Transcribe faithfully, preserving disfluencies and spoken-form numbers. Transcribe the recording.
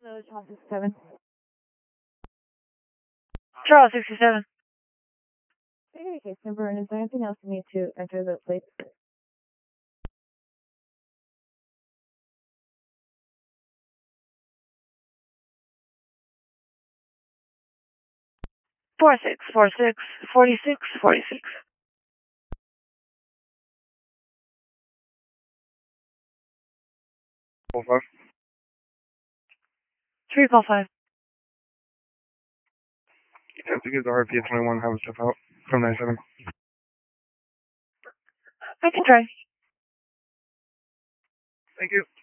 Hello, Charles sixty-seven. Charles sixty-seven. I got a case number, and is there anything else you need to enter the plates? Four six four six forty six forty six. Four five. Three call five. Have to give the R P at twenty one. Have stuff out from nine seven. I can try. Thank you.